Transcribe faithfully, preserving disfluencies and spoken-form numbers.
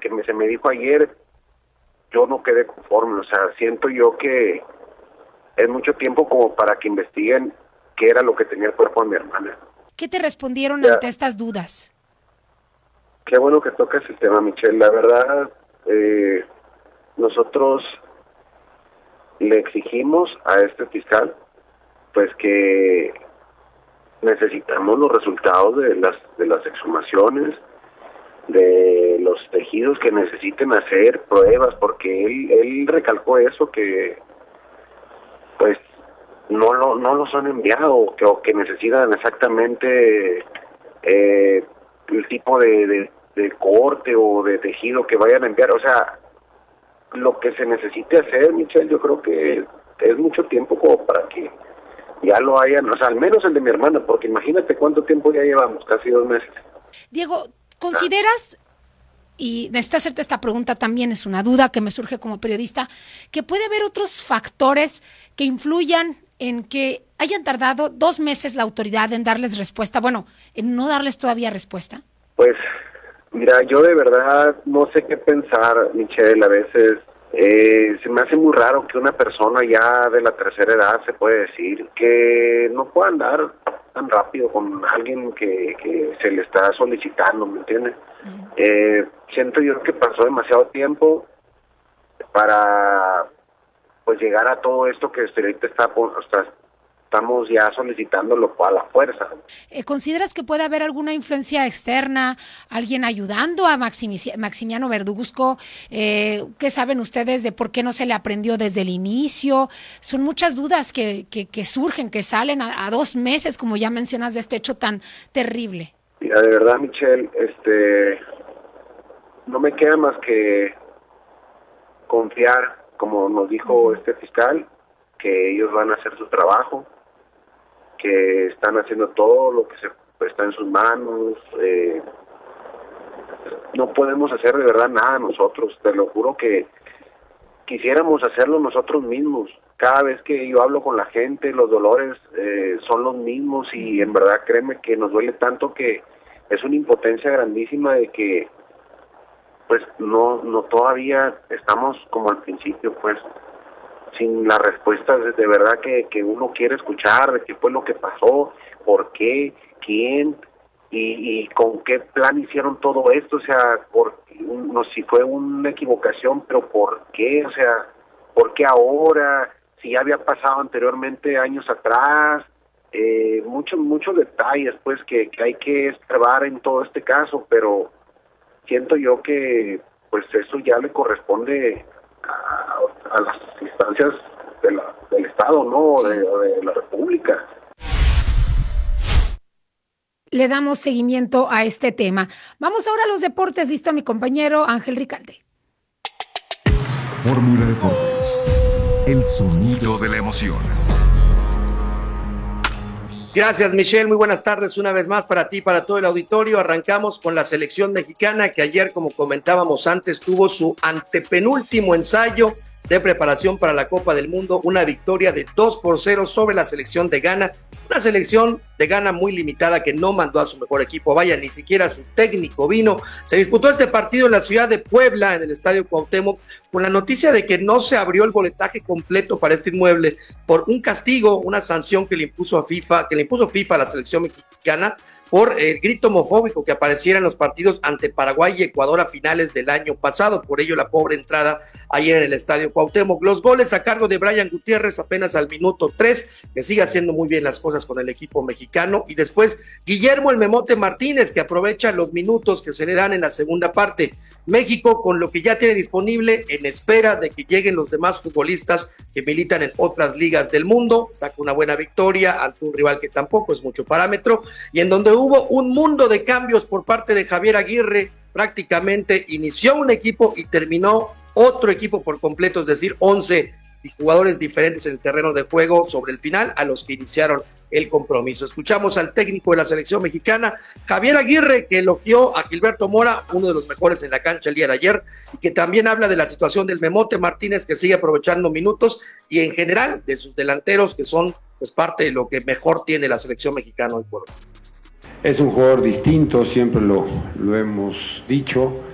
que me, se me dijo ayer, yo no quedé conforme. O sea, siento yo que es mucho tiempo como para que investiguen qué era lo que tenía el cuerpo de mi hermana. ¿Qué te respondieron ya, ante estas dudas? Qué bueno que tocas el tema, Michelle. La verdad, eh, nosotros le exigimos a este fiscal pues que necesitamos los resultados de las de las exhumaciones, de los tejidos que necesiten hacer pruebas, porque él él recalcó eso, que pues no lo no los han enviado, que o que necesitan exactamente eh, el tipo de, de de corte o de tejido que vayan a enviar. O sea, lo que se necesite hacer, Michelle, yo creo que es mucho tiempo como para que ya lo hayan, o sea, al menos el de mi hermana, porque imagínate cuánto tiempo ya llevamos, casi dos meses. Diego, ¿consideras, y necesito hacerte esta pregunta también, es una duda que me surge como periodista, que puede haber otros factores que influyan en que hayan tardado dos meses la autoridad en darles respuesta, bueno, en no darles todavía respuesta? Pues, mira, yo de verdad no sé qué pensar, Michelle, a veces eh, se me hace muy raro que una persona ya de la tercera edad, se puede decir, que no pueda andar tan rápido con alguien que, que se le está solicitando, ¿me entiendes? Uh-huh. Eh, siento yo que pasó demasiado tiempo para pues llegar a todo esto que ahorita está, está estamos ya solicitándolo a la fuerza. Eh, ¿Consideras que puede haber alguna influencia externa, alguien ayudando a Maximi- Maximiano Verduzco? Eh, ¿Qué saben ustedes de por qué no se le aprendió desde el inicio? Son muchas dudas que, que, que surgen, que salen a, a dos meses, como ya mencionas, de este hecho tan terrible. Mira, de verdad, Michelle, este, no me queda más que confiar, como nos dijo uh-huh. este fiscal, que ellos van a hacer su trabajo, que están haciendo todo lo que se está en sus manos. Eh, no podemos hacer de verdad nada nosotros, te lo juro que quisiéramos hacerlo nosotros mismos. Cada vez que yo hablo con la gente, los dolores eh, son los mismos, y en verdad créeme que nos duele tanto que es una impotencia grandísima de que pues no no todavía estamos como al principio, pues sin las respuestas de verdad que, que uno quiere escuchar, de qué fue lo que pasó, por qué, quién y, y con qué plan hicieron todo esto. O sea, por, no si fue una equivocación, pero por qué, o sea, por qué ahora, si ya había pasado anteriormente años atrás, eh, muchos muchos detalles pues que, que hay que observar en todo este caso, pero siento yo que pues eso ya le corresponde A, a las instancias de la, del Estado, ¿no? Sí. De, de la República. Le damos seguimiento a este tema. Vamos ahora a los deportes. Listo, mi compañero Ángel Ricalde. Fórmula Deportes. El sonido de la emoción. Gracias, Michelle. Muy buenas tardes una vez más para ti y para todo el auditorio. Arrancamos con la selección mexicana que ayer, como comentábamos antes, tuvo su antepenúltimo ensayo de preparación para la Copa del Mundo, una victoria de dos por cero sobre la selección de Ghana, una selección de Ghana muy limitada que no mandó a su mejor equipo, vaya, ni siquiera su técnico vino. Se disputó este partido en la ciudad de Puebla, en el Estadio Cuauhtémoc, con la noticia de que no se abrió el boletaje completo para este inmueble por un castigo, una sanción que le impuso a FIFA, que le impuso FIFA a la selección mexicana por el grito homofóbico que apareciera en los partidos ante Paraguay y Ecuador a finales del año pasado. Por ello, la pobre entrada ayer en el Estadio Cuauhtémoc. Los goles a cargo de Brian Gutiérrez apenas al minuto tres, que sigue haciendo muy bien las cosas con el equipo mexicano. Y después, Guillermo el Memote Martínez, que aprovecha los minutos que se le dan en la segunda parte. México, con lo que ya tiene disponible, en espera de que lleguen los demás futbolistas que militan en otras ligas del mundo, saca una buena victoria ante un rival que tampoco es mucho parámetro, y en donde hubo un mundo de cambios por parte de Javier Aguirre. Prácticamente inició un equipo y terminó otro equipo por completo, es decir, once jugadores diferentes en el terreno de juego sobre el final a los que iniciaron el compromiso. Escuchamos al técnico de la selección mexicana, Javier Aguirre, que elogió a Gilberto Mora, uno de los mejores en la cancha el día de ayer, y que también habla de la situación del Memote Martínez, que sigue aprovechando minutos, y en general de sus delanteros, que son pues parte de lo que mejor tiene la selección mexicana hoy por hoy. Es un jugador distinto, siempre lo, lo hemos dicho.